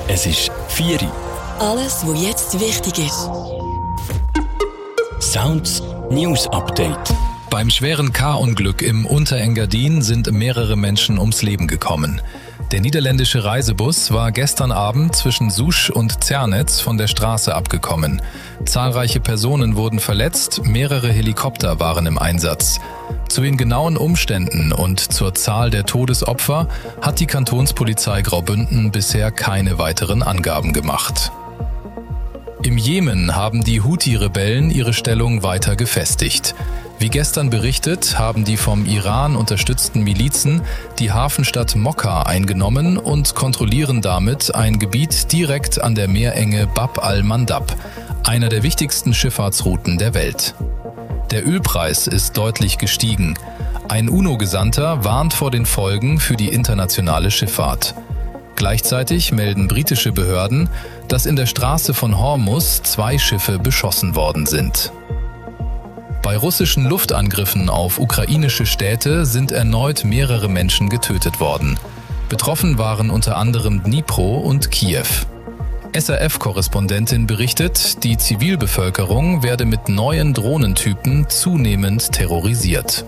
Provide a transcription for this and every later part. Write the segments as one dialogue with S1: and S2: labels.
S1: Es ist 4 Uhr.
S2: Alles, was jetzt wichtig ist.
S1: Sounds News Update.
S3: Beim schweren K-Unglück im Unterengadin sind mehrere Menschen ums Leben gekommen. Der niederländische Reisebus war gestern Abend zwischen Sousch und Zernez von der Straße abgekommen. Zahlreiche Personen wurden verletzt, mehrere Helikopter waren im Einsatz. Zu den genauen Umständen und zur Zahl der Todesopfer hat die Kantonspolizei Graubünden bisher keine weiteren Angaben gemacht. Im Jemen haben die Houthi-Rebellen ihre Stellung weiter gefestigt. Wie gestern berichtet, haben die vom Iran unterstützten Milizen die Hafenstadt Mokka eingenommen und kontrollieren damit ein Gebiet direkt an der Meerenge Bab al-Mandab, einer der wichtigsten Schifffahrtsrouten der Welt. Der Ölpreis ist deutlich gestiegen. Ein UNO-Gesandter warnt vor den Folgen für die internationale Schifffahrt. Gleichzeitig melden britische Behörden, dass in der Straße von Hormuz 2 Schiffe beschossen worden sind. Bei russischen Luftangriffen auf ukrainische Städte sind erneut mehrere Menschen getötet worden. Betroffen waren unter anderem Dnipro und Kiew. SRF-Korrespondentin berichtet, die Zivilbevölkerung werde mit neuen Drohnentypen zunehmend terrorisiert.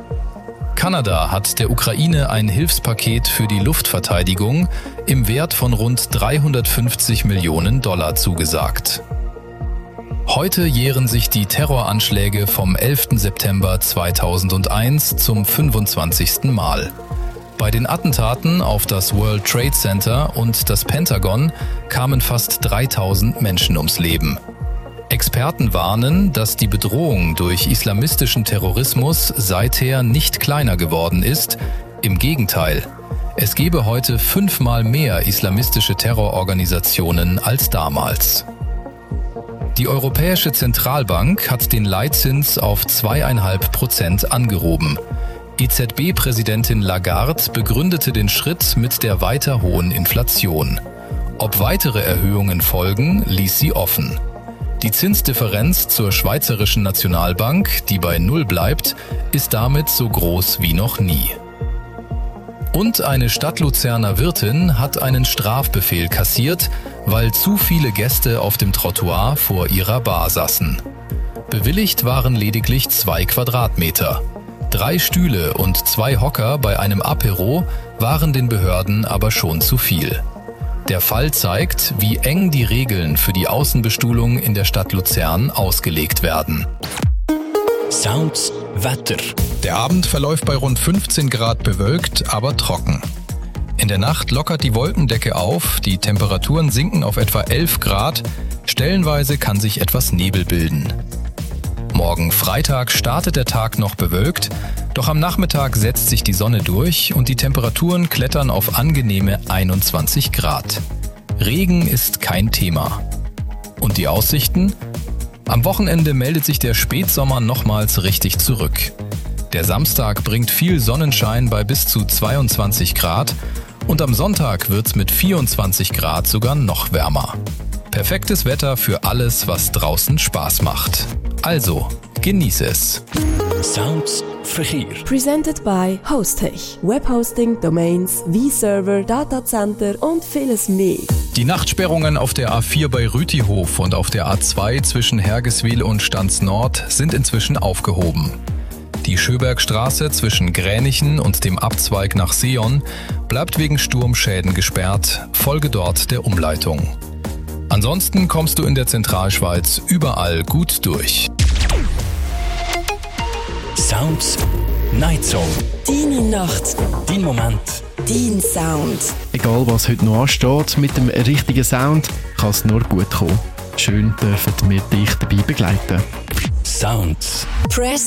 S3: Kanada hat der Ukraine ein Hilfspaket für die Luftverteidigung im Wert von rund $350 Millionen zugesagt. Heute jähren sich die Terroranschläge vom 11. September 2001 zum 25. Mal. Bei den Attentaten auf das World Trade Center und das Pentagon kamen fast 3000 Menschen ums Leben. Experten warnen, dass die Bedrohung durch islamistischen Terrorismus seither nicht kleiner geworden ist. Im Gegenteil, es gebe heute 5-mal mehr islamistische Terrororganisationen als damals. Die Europäische Zentralbank hat den Leitzins auf 2,5% angehoben. EZB-Präsidentin Lagarde begründete den Schritt mit der weiter hohen Inflation. Ob weitere Erhöhungen folgen, ließ sie offen. Die Zinsdifferenz zur Schweizerischen Nationalbank, die bei 0 bleibt, ist damit so groß wie noch nie. Und eine Stadtluzerner Wirtin hat einen Strafbefehl kassiert, weil zu viele Gäste auf dem Trottoir vor ihrer Bar saßen. Bewilligt waren lediglich 2 Quadratmeter. 3 Stühle und 2 Hocker bei einem Apéro waren den Behörden aber schon zu viel. Der Fall zeigt, wie eng die Regeln für die Außenbestuhlung in der Stadt Luzern ausgelegt werden.
S1: Sounds Wetter.
S3: Der Abend verläuft bei rund 15 Grad bewölkt, aber trocken. In der Nacht lockert die Wolkendecke auf, die Temperaturen sinken auf etwa 11 Grad, stellenweise kann sich etwas Nebel bilden. Morgen Freitag startet der Tag noch bewölkt, doch am Nachmittag setzt sich die Sonne durch und die Temperaturen klettern auf angenehme 21 Grad. Regen ist kein Thema. Und die Aussichten? Am Wochenende meldet sich der Spätsommer nochmals richtig zurück. Der Samstag bringt viel Sonnenschein bei bis zu 22 Grad und am Sonntag wird's mit 24 Grad sogar noch wärmer. Perfektes Wetter für alles, was draußen Spaß macht. Also, genieße es.
S1: Sounds Verkehr.
S2: Presented by Hostech. Webhosting, Domains, V-Server, Datacenter und vieles mehr.
S3: Die Nachtsperrungen auf der A4 bei Rütihof und auf der A2 zwischen Hergiswil und Stanz Nord sind inzwischen aufgehoben. Die Schöbergstraße zwischen Gränichen und dem Abzweig nach Seeon bleibt wegen Sturmschäden gesperrt, Folge dort der Umleitung. Ansonsten kommst du in der Zentralschweiz überall gut durch.
S1: Sounds Night Zone.
S2: Deine Nacht.
S1: Dein Moment.
S2: Dein Sound.
S4: Egal was heute noch ansteht, mit dem richtigen Sound kann es nur gut kommen. Schön dürfen wir dich dabei begleiten.
S1: Sounds.
S2: Press